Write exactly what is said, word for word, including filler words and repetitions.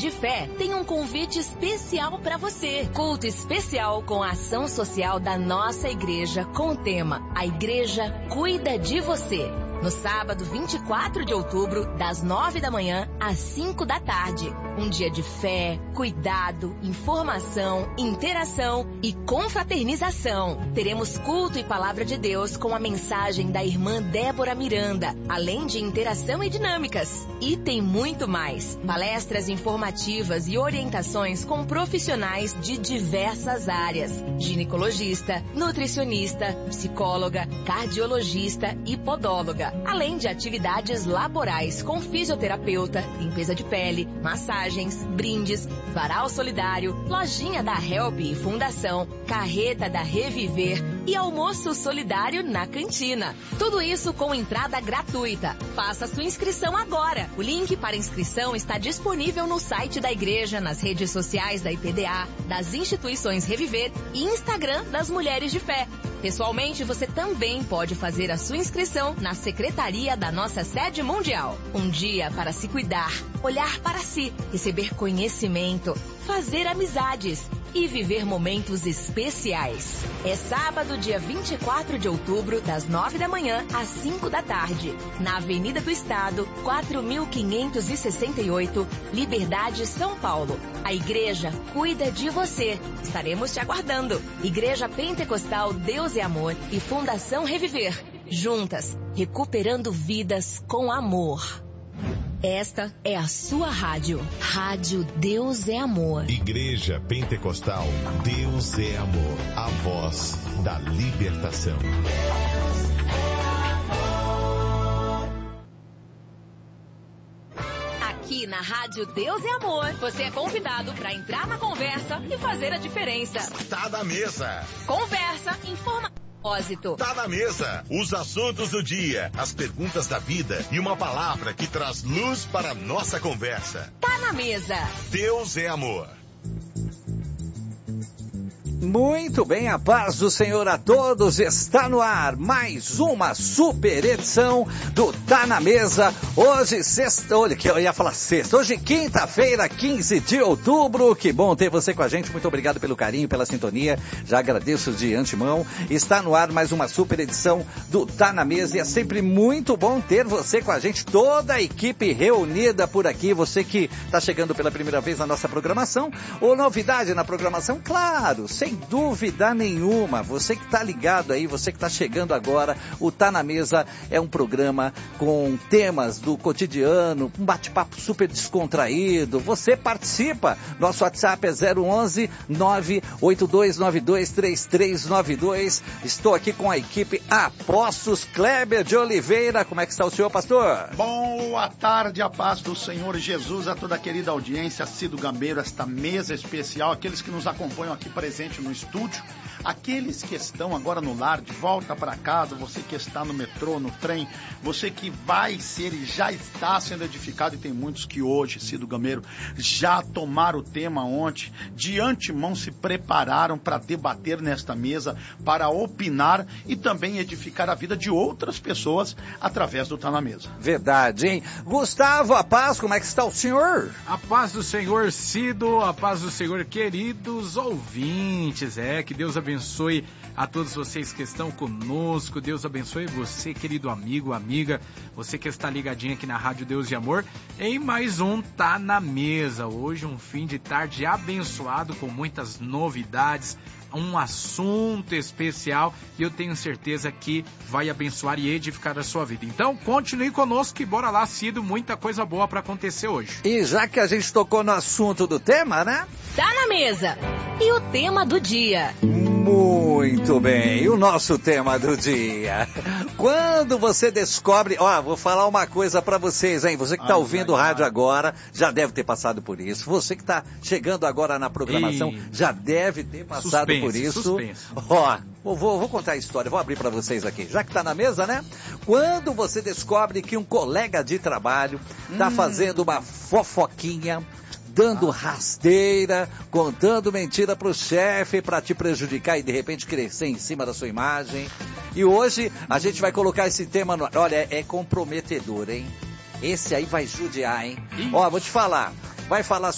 de Fé tem um convite especial para você. Culto especial com a ação social da nossa igreja com o tema A Igreja Cuida de Você. No sábado vinte e quatro de outubro, das nove da manhã às cinco da tarde. Um dia de fé, cuidado, informação, interação e confraternização. Teremos culto e palavra de Deus com a mensagem da irmã Débora Miranda, além de interação e dinâmicas. E tem muito mais. Palestras informativas e orientações com profissionais de diversas áreas. Ginecologista, nutricionista, psicóloga, cardiologista e podóloga. Além de atividades laborais com fisioterapeuta, limpeza de pele, massagens, brindes, varal solidário, lojinha da Help e Fundação, carreta da Reviver e almoço solidário na cantina. Tudo isso com entrada gratuita. Faça sua inscrição agora. O link para inscrição está disponível no site da igreja, nas redes sociais da I P D A, das instituições Reviver e Instagram das Mulheres de Fé. Pessoalmente, você também pode fazer a sua inscrição na secretaria da nossa sede mundial. Um dia para se cuidar, olhar para si, receber conhecimento, fazer amizades e viver momentos especiais. É sábado, dia vinte e quatro de outubro, das nove da manhã às cinco da tarde, na Avenida do Estado, quatro mil quinhentos e sessenta e oito, Liberdade, São Paulo. A igreja cuida de você. Estaremos te aguardando. Igreja Pentecostal Deus é Amor e Fundação Reviver. Juntas, recuperando vidas com amor. Esta é a sua rádio. Rádio Deus é Amor. Igreja Pentecostal Deus é Amor. A voz da libertação. Aqui na Rádio Deus é Amor, você é convidado para entrar na conversa e fazer a diferença. Tá na mesa. Conversa, informação. Tá na mesa, os assuntos do dia, as perguntas da vida e uma palavra que traz luz para a nossa conversa. Tá na mesa. Deus é Amor. Muito bem, a paz do Senhor a todos, está no ar mais uma super edição do Tá na Mesa. Hoje sexta, olha que eu ia falar sexta, hoje quinta-feira, quinze de outubro, que bom ter você com a gente, muito obrigado pelo carinho, pela sintonia, já agradeço de antemão. Está no ar mais uma super edição do Tá na Mesa e é sempre muito bom ter você com a gente, toda a equipe reunida por aqui, você que está chegando pela primeira vez na nossa programação, ou novidade na programação, claro, sem Sem dúvida nenhuma, você que está ligado aí, você que está chegando agora, o Tá na Mesa é um programa com temas do cotidiano, um bate-papo super descontraído, você participa, nosso WhatsApp é zero onze, nove oito dois nove dois, três três nove dois, estou aqui com a equipe Apostos Kleber de Oliveira, como é que está o senhor, pastor? Boa tarde, a paz do Senhor Jesus, a toda a querida audiência, Cido Gambeiro, esta mesa especial, aqueles que nos acompanham aqui presente no estúdio, aqueles que estão agora no lar, de volta para casa, você que está no metrô, no trem, você que vai ser e já está sendo edificado, e tem muitos que hoje, Cido Gameiro, já tomaram o tema ontem, de antemão se prepararam para debater nesta mesa, para opinar e também edificar a vida de outras pessoas através do Tá na Mesa. Verdade, hein? Gustavo, a paz, como é que está o senhor? A paz do Senhor, Cido, a paz do Senhor, queridos ouvintes. É, que Deus abençoe a todos vocês que estão conosco, Deus abençoe você, querido amigo, amiga, você que está ligadinho aqui na Rádio Deus e Amor, em mais um Tá na Mesa. Hoje um fim de tarde abençoado com muitas novidades, um assunto especial e eu tenho certeza que vai abençoar e edificar a sua vida. Então, continue conosco e bora lá, Cido, muita coisa boa para acontecer hoje. E já que a gente tocou no assunto do tema, né? Tá na mesa. E o tema do dia? Muito bem, e o nosso tema do dia? Quando você descobre... Ó, vou falar uma coisa pra vocês, hein? Você que tá ai, ouvindo o rádio ai. agora, já deve ter passado por isso. Você que tá chegando agora na programação, e... já deve ter passado suspense, por isso. Suspense. Ó, vou, vou contar a história, vou abrir pra vocês aqui. Já que tá na mesa, né? Quando você descobre que um colega de trabalho tá hum. fazendo uma fofoquinha, dando rasteira, contando mentira pro chefe para te prejudicar e de repente crescer em cima da sua imagem. E hoje a gente vai colocar esse tema no... Olha, é comprometedor, hein? Esse aí vai judiar, hein? Ó, vou te falar. Vai falar